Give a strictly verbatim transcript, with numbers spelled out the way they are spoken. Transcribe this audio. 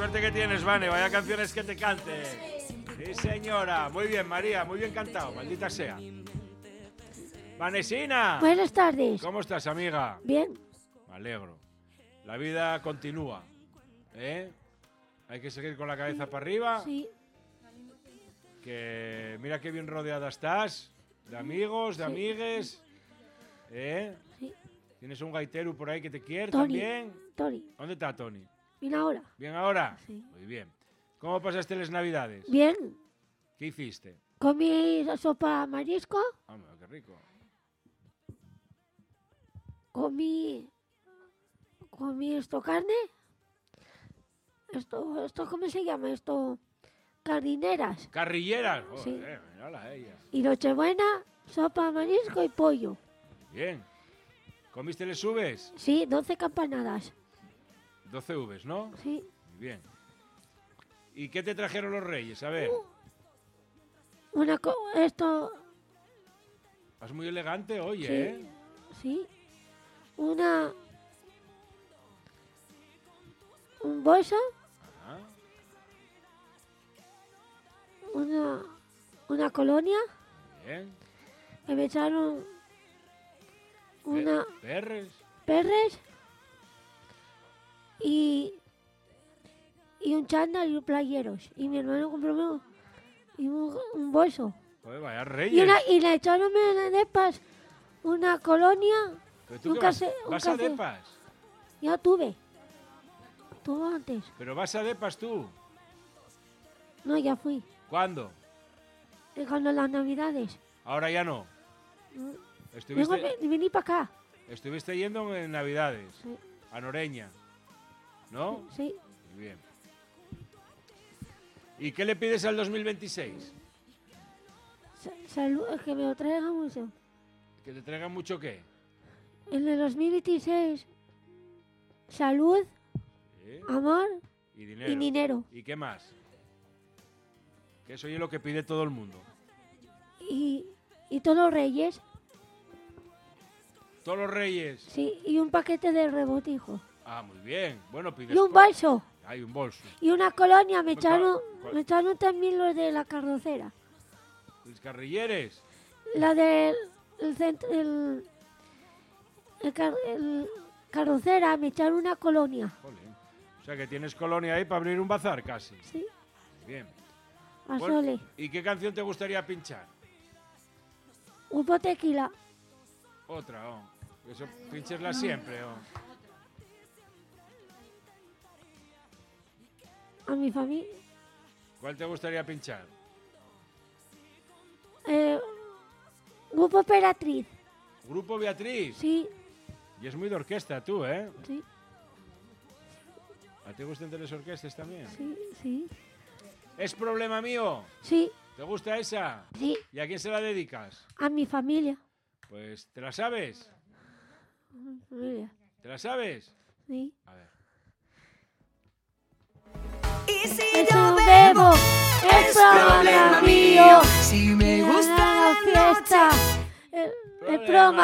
suerte que tienes, Vane. Vaya canciones que te cante. Sí, señora. Muy bien, María. Muy bien cantado. Maldita sea. Vanesina. Buenas tardes. ¿Cómo estás, amiga? Bien. Me alegro. La vida continúa. ¿Eh? Hay que seguir con la cabeza para arriba. Sí. Que mira qué bien rodeada estás. De amigos, de Sí. amigues. ¿Eh? Sí. ¿Tienes un gaitero por ahí que te quiere Tony. también? Tony. ¿Dónde está Tony? Bien ahora. ¿Bien ahora? Sí. Muy bien. ¿Cómo pasaste las navidades? Bien. ¿Qué hiciste? Comí la sopa marisco. Hombre, qué rico. Comí. Comí esto carne. Esto, esto, ¿cómo se llama? Esto. Cardineras. Carrilleras. Joder, Sí. mírala a ella. Y Nochebuena, sopa marisco y pollo. Bien. ¿Comiste les uvas? Sí, doce campanadas. doce uvas, ¿no? Sí. Muy bien. ¿Y qué te trajeron los reyes? A ver. Una co esto. Vas muy elegante hoy, Sí. ¿eh? Sí. Una. Un bolso. Ah, Una. Una colonia. bien. Que me echaron. Una. Pe- Perres. Perres. Y. Y un chándal y un playeros. Y mi hermano compró un, y un, un bolso. Joder, vaya Y, reyes. una, y le echaron en depas una colonia. ¿Pero tú un qué vas, case- un vas a café. depas? Ya tuve. Tuvo antes. ¿Pero vas a depas tú? No, ya fui. ¿Cuándo? Eh, Cuando las navidades. Ahora ya no. Mm. Estuviste, Vengo, ve- vení para acá. estuviste yendo en navidades. Sí. A Noreña. ¿No? Sí. Muy bien. ¿Y qué le pides al dos mil veintiséis? Sa- Salud, que me lo traigan mucho. ¿Que te traigan mucho qué? En el dos mil veintiséis, salud, ¿Sí? amor Y dinero. y dinero. ¿Y qué más? Que eso es lo que pide todo el mundo. Y, y todos los reyes. Todos los reyes. Sí, y un paquete de rebotijo. Ah, muy bien. Bueno, pides... Y un pa- bolso. Hay un bolso. Y una colonia. Me Pues, ¿cuál- echaron, cuál? me echaron también los de la carrocera. Los carrilleres. La del el centro, el, el, car- el carrocera me echaron una colonia. Jolín. O sea que tienes colonia ahí para abrir un bazar casi. Sí, Bien. a Bueno, Sole. ¿y qué canción te gustaría pinchar? Un tequila. Otra, oh. Eso pincharla siempre, oh. A mi familia. ¿Cuál te gustaría pinchar? Eh, Grupo Peratriz. Grupo Beatriz. Sí, Y es muy de orquesta tú, ¿eh? sí, ¿A ti te gustan de las orquestas también? sí, sí. ¿Es problema mío? Sí, ¿Te gusta esa? sí. ¿Y a quién se la dedicas? A mi familia. Pues, ¿te la sabes? A mi familia. ¿Te la sabes? Sí. A ver. Y si Eso yo bebo, bebo, es problema mío. Si me gusta la fiesta, el, el Problema. promo